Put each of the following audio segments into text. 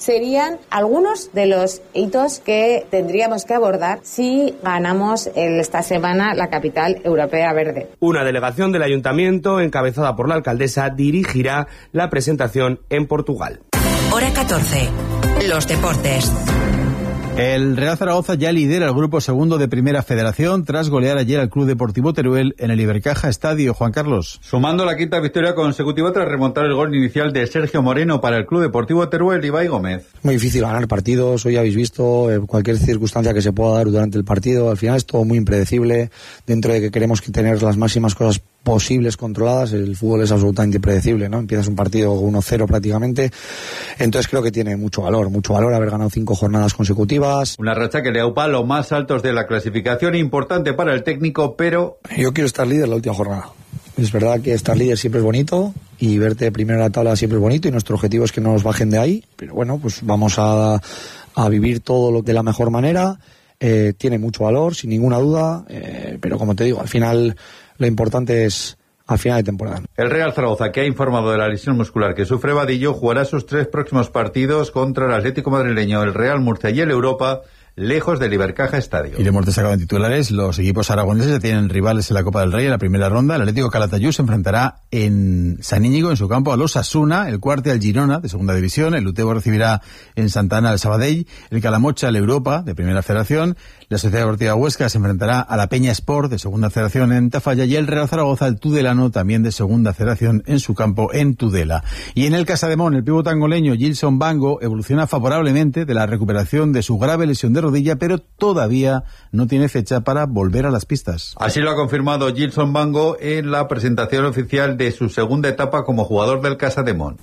serían algunos de los hitos que tendríamos que abordar si ganamos esta semana la capital europea verde. Una delegación del ayuntamiento, encabezada por la alcaldesa, dirigirá la presentación en Portugal. Hora 14. Los deportes. El Real Zaragoza ya lidera el grupo segundo de Primera Federación tras golear ayer al Club Deportivo Teruel en el Ibercaja Estadio. Juan Carlos. Sumando la quinta victoria consecutiva tras remontar el gol inicial de Sergio Moreno para el Club Deportivo Teruel. Ibai Gómez. Muy difícil ganar partidos, hoy habéis visto cualquier circunstancia que se pueda dar durante el partido. Al final es todo muy impredecible, dentro de que queremos tener las máximas cosas posibles controladas. El fútbol es absolutamente impredecible, ¿no? Empiezas un partido 1-0 prácticamente, entonces creo que tiene mucho valor haber ganado 5 jornadas consecutivas. Una racha que le aupa los más altos de la clasificación, importante para el técnico, pero yo quiero estar líder la última jornada. Es verdad que estar líder siempre es bonito y verte primero en la tabla siempre es bonito, y nuestro objetivo es que no nos bajen de ahí, pero bueno, pues vamos a vivir todo lo de la mejor manera. Tiene mucho valor, sin ninguna duda, pero como te digo, al final lo importante es al final de temporada. El Real Zaragoza, que ha informado de la lesión muscular que sufre Vadillo, jugará sus 3 próximos partidos contra el Atlético Madrileño, el Real Murcia y el Europa, lejos del Ibercaja Estadio. Y le hemos destacado en titulares, los equipos aragoneses ya tienen rivales en la Copa del Rey en la primera ronda. El Atlético Calatayud se enfrentará en San Íñigo, en su campo, al Osasuna, el Cuarte al Girona, de segunda división, el Utebo recibirá en Santa Ana al Sabadell, el Calamocha al Europa, de primera federación, la Sociedad Deportiva Huesca se enfrentará a la Peña Sport, de segunda federación, en Tafalla, y el Real Zaragoza al Tudelano, también de segunda federación, en su campo, en Tudela. Y en el Casademón, el pívot angoleño Gilson Bango evoluciona favorablemente de la recuperación de su grave lesión de rodilla, pero todavía no tiene fecha para volver a las pistas. Así lo ha confirmado Gilson Bango en la presentación oficial de su segunda etapa como jugador del Casademón.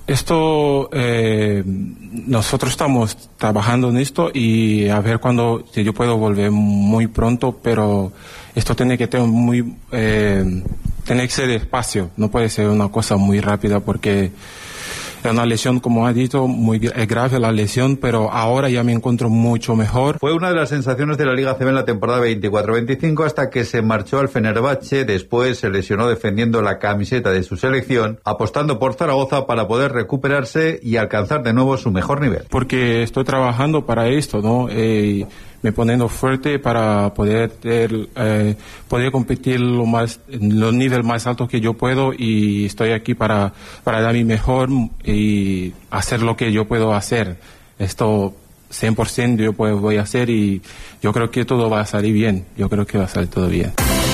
Nosotros estamos trabajando en esto y a ver cuándo, si yo puedo volver muy pronto, pero esto tiene que tener tiene que ser despacio, no puede ser una cosa muy rápida porque es una lesión, como ha dicho, muy grave la lesión, pero ahora ya me encuentro mucho mejor. Fue una de las sensaciones de la Liga CB en la temporada 24-25 hasta que se marchó al Fenerbahce. Después se lesionó defendiendo la camiseta de su selección, apostando por Zaragoza para poder recuperarse y alcanzar de nuevo su mejor nivel. Porque estoy trabajando para esto, ¿no? Me poniendo fuerte para poder competir los niveles más altos que yo puedo, y estoy aquí para dar mi mejor y hacer lo que yo puedo hacer. Esto 100% yo voy a hacer, y yo creo que todo va a salir bien. Yo creo que va a salir todo bien.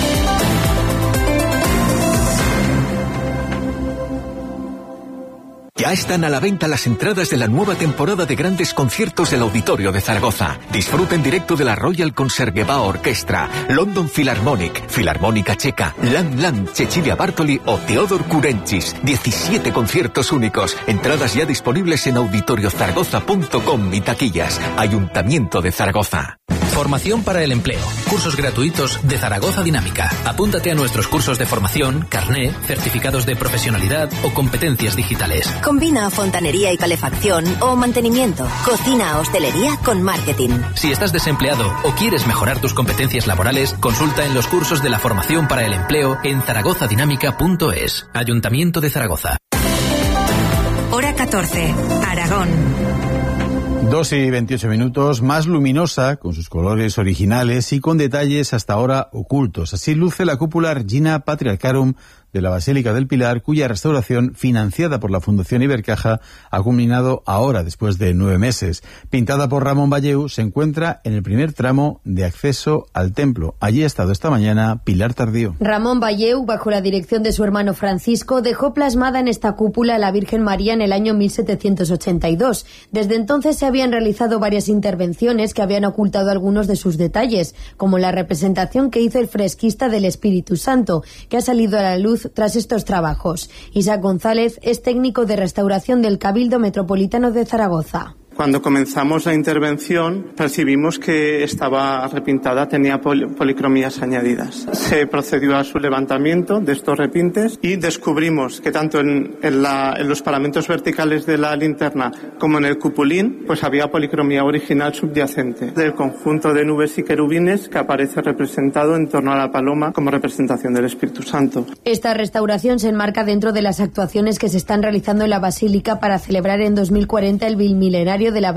Ya están a la venta las entradas de la nueva temporada de grandes conciertos del Auditorio de Zaragoza. Disfruta en directo de la Royal Concertgebouw Orchestra, London Philharmonic, Filarmónica Checa, Lang Lang, Cecilia Bartoli o Teodor Kurenchis. 17 conciertos únicos. Entradas ya disponibles en auditoriozaragoza.com y taquillas. Ayuntamiento de Zaragoza. Formación para el empleo. Cursos gratuitos de Zaragoza Dinámica. Apúntate a nuestros cursos de formación, carné, certificados de profesionalidad o competencias digitales. Combina fontanería y calefacción o mantenimiento, cocina, hostelería con marketing. Si estás desempleado o quieres mejorar tus competencias laborales, consulta en los cursos de la formación para el empleo en zaragozadinámica.es. Ayuntamiento de Zaragoza. Hora 14. Aragón. 2:28, más luminosa, con sus colores originales y con detalles hasta ahora ocultos. Así luce la cúpula Regina Patriarcharum de la Basílica del Pilar, cuya restauración, financiada por la Fundación Ibercaja, ha culminado ahora, después de 9 meses. Pintada por Ramón Valleu, se encuentra en el primer tramo de acceso al templo. Allí ha estado esta mañana Pilar Tardío. Ramón Valleu, bajo la dirección de su hermano Francisco, dejó plasmada en esta cúpula a la Virgen María en el año 1782. Desde entonces se habían realizado varias intervenciones que habían ocultado algunos de sus detalles, como la representación que hizo el fresquista del Espíritu Santo, que ha salido a la luz tras estos trabajos. Isaac González es técnico de restauración del Cabildo Metropolitano de Zaragoza. Cuando comenzamos la intervención percibimos que estaba repintada, tenía policromías añadidas. Se procedió a su levantamiento de estos repintes y descubrimos que tanto en los paramentos verticales de la linterna como en el cupulín pues había policromía original subyacente del conjunto de nubes y querubines que aparece representado en torno a la paloma como representación del Espíritu Santo. Esta restauración se enmarca dentro de las actuaciones que se están realizando en la Basílica para celebrar en 2040 el Bilmilenario de la